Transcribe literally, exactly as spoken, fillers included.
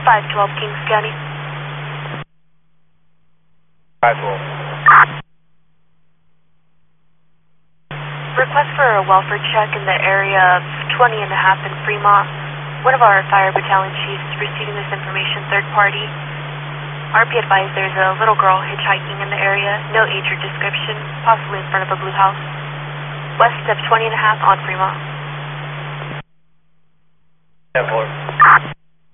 five twelve Kings County. five twelve. Request for a welfare check in the area of twenty and a half in Fremont. One of our fire battalion chiefs is receiving this information third party. R P advised there's a little girl hitchhiking in the area, no age or description, possibly in front of a blue house. West of twenty and a half on Fremont. ten four.